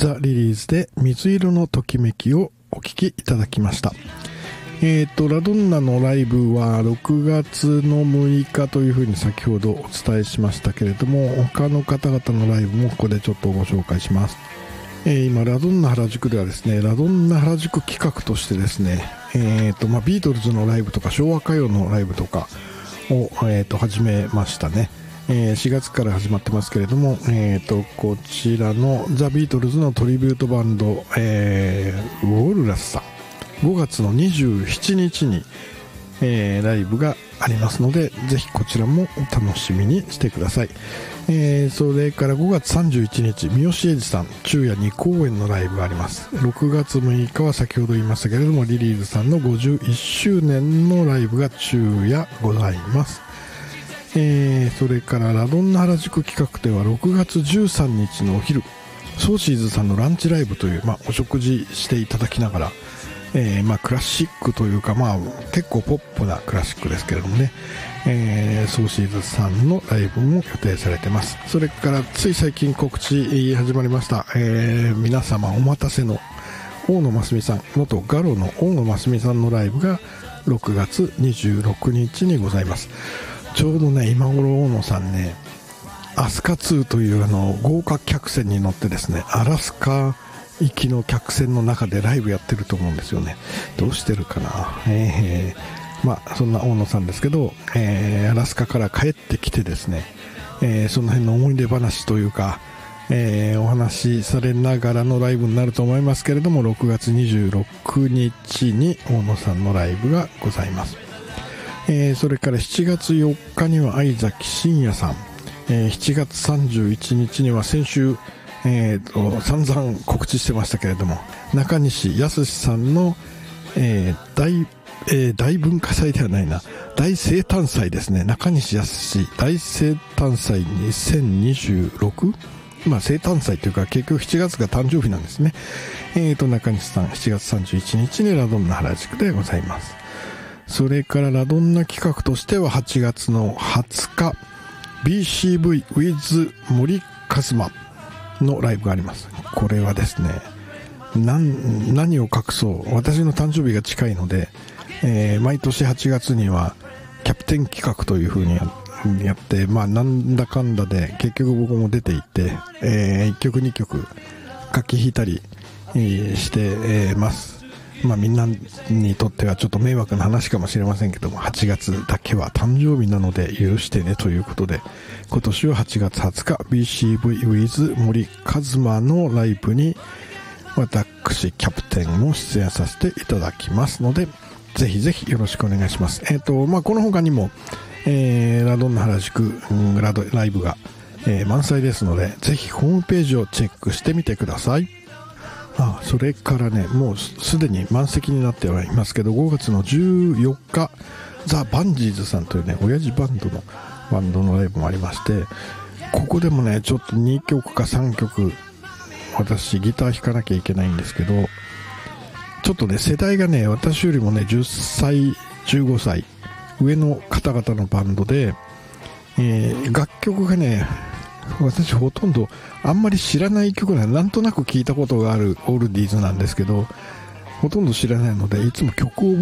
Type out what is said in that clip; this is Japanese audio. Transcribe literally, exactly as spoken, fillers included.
ザ・リリーズで水色のときめきをお聴きいただきました。えーと、ラドンナのライブはろくがつのむいかというふうに先ほどお伝えしましたけれども、他の方々のライブもここでちょっとご紹介します。えー、今ラドンナ原宿ではですね、ラドンナ原宿企画としてですね、えーとまあ、ビートルズのライブとか昭和歌謡のライブとかを、えーと始めましたね。えー、しがつから始まってますけれども、えーとこちらのザ・ビートルズのトリビュートバンド、えー、ウォルラスさんごがつのにじゅうしちにちに、えー、ライブがありますので、ぜひこちらもお楽しみにしてください。えー、それからごがつさんじゅういちにち、三好英二さん昼夜にこうえんのライブがあります。ろくがつむいかは先ほど言いましたけれども、リリーズさんのごじゅういっしゅうねんのライブが昼夜ございます。えー、それからラドンナ原宿企画ではろくがつじゅうさんにちのお昼、ソーシーズさんのランチライブという、まあ、お食事していただきながら、えーまあ、クラシックというか、まあ、結構ポップなクラシックですけれどもね、えー、ソーシーズさんのライブも予定されてます。それからつい最近告知始まりました、えー、皆様お待たせの大野真澄さん、元ガロの大野真澄さんのライブがろくがつにじゅうろくにちにございます。ちょうどね、今頃大野さんね、アスカツーというあの豪華客船に乗ってですね、アラスカ行きの客船の中でライブやってると思うんですよね。どうしてるかな、えー、まあそんな大野さんですけど、えー、アラスカから帰ってきてですね、えー、その辺の思い出話というか、えー、お話しされながらのライブになると思いますけれども、ろくがつにじゅうろくにちに大野さんのライブがございます。えー、それからしちがつよっかには相崎真也さん、えー、しちがつさんじゅういちにちには先週えー、と散々告知してましたけれども、中西康さんの、えー 大えー、大文化祭ではないな、大生誕祭ですね。中西康大生誕祭にせんにじゅうろく、まあ生誕祭というか結局しちがつが誕生日なんですね。えー、と中西さんしちがつさんじゅういちにちにラドンナ原宿でございます。それからラドンナ企画としてははちがつのはつか ビーシーブイ with 森一馬のライブがあります。これはですね、何、何を隠そう、私の誕生日が近いので、えー、毎年はちがつにはキャプテン企画という風にやって、まあなんだかんだで結局僕も出ていって、えー、いっきょくにきょく書き弾いたり、えー、して、えー、ます。まあみんなにとってはちょっと迷惑な話かもしれませんけども、はちがつだけは誕生日なので許してねということで、今年ははちがつはつか ビーシーブイ with 森一馬のライブに私キャプテンも出演させていただきますので、ぜひぜひよろしくお願いします。えっとまあこの他にも、えー、ラドンナ原宿ラドライブが、えー、満載ですので、ぜひホームページをチェックしてみてください。ああ、それからね、もうすでに満席になってはいますけど、ごがつのじゅうよっかザ・バンジーズさんというね、親父バンドのバンドのライブもありまして、ここでもねちょっとにきょくかさんきょく私ギター弾かなきゃいけないんですけど、ちょっとね世代がね私よりもねじゅっさいじゅうごさい上の方々のバンドで、えー、楽曲がね私ほとんどあんまり知らない曲なんで、なんとなく聞いたことがあるオールディーズなんですけど、ほとんど知らないのでいつも曲を